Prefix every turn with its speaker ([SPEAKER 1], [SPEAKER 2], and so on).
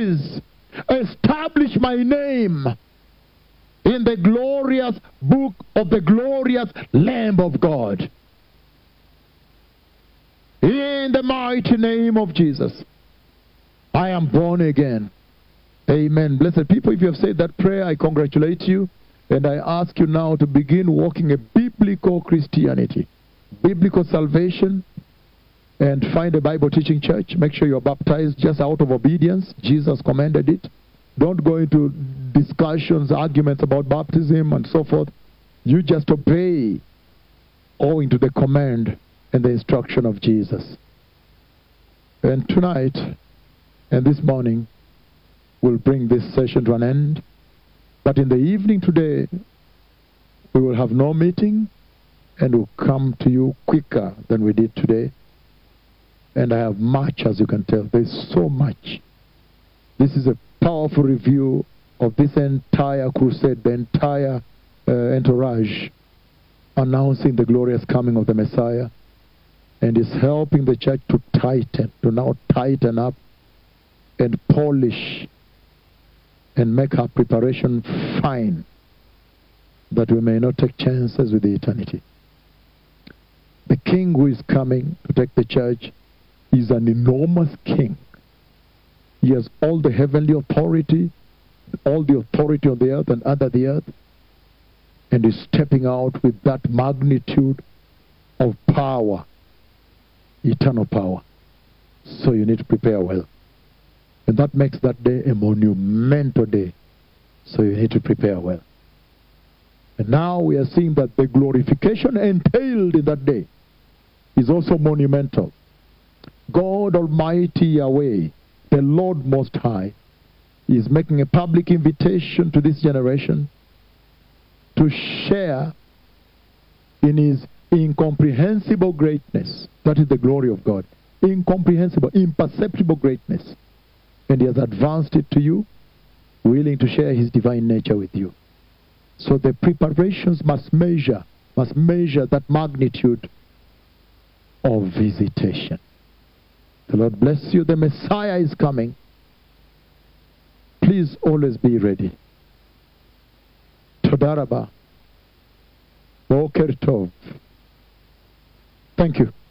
[SPEAKER 1] please establish my name in the glorious book of the glorious Lamb of God. In the mighty name of Jesus, I am born again. Amen. Blessed people, if you have said that prayer, I congratulate you. And I ask you now to begin walking a biblical Christianity, biblical salvation, and find a Bible teaching church. Make sure you're baptized just out of obedience. Jesus commanded it. Don't go into discussions, arguments about baptism and so forth. You just obey owing to the command and the instruction of Jesus. And tonight and this morning, we'll bring this session to an end. But in the evening today, we will have no meeting, and we'll come to you quicker than we did today. And I have much, as you can tell. There's so much. This is a powerful review of this entire crusade, the entire entourage, announcing the glorious coming of the Messiah, and is helping the church to now tighten up and polish and make our preparation fine, that we may not take chances with the eternity. The King who is coming to take the church is an enormous King. He has all the heavenly authority, all the authority on the earth and under the earth, and is stepping out with that magnitude of power, eternal power. So you need to prepare well. And that makes that day a monumental day. So you need to prepare well. And now we are seeing that the glorification entailed in that day is also monumental. God Almighty Yahweh, the Lord Most High, is making a public invitation to this generation to share in His incomprehensible greatness. That is the glory of God. Incomprehensible, imperceptible greatness. And He has advanced it to you, willing to share His divine nature with you. So the preparations must measure that magnitude of visitation. The Lord bless you. The Messiah is coming. Please always be ready. Toda rabah. Boker tov. Thank you.